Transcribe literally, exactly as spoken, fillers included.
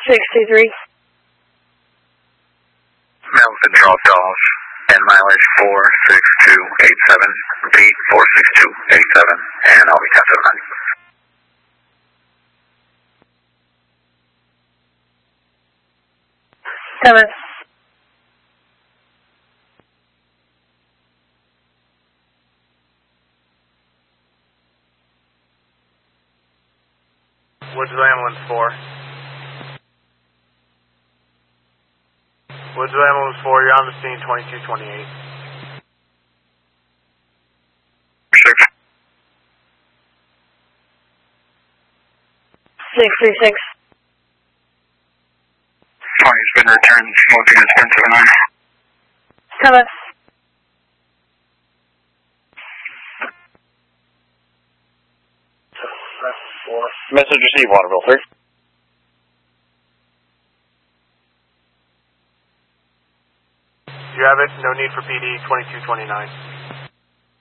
six two three. Melvin dropped off, and mileage four six two eight seven, repeat four six two eight seven, and I'll be ten seven nine. Seven. Woods ambulance four. Woods ambulance four, you're on the scene, twenty-two twenty-eight. Six. Six three six. twenty's been returned, smoking at ten seven nine. Seven. Message received, Waterville three. You have it, no need for P D, twenty-two twenty-nine.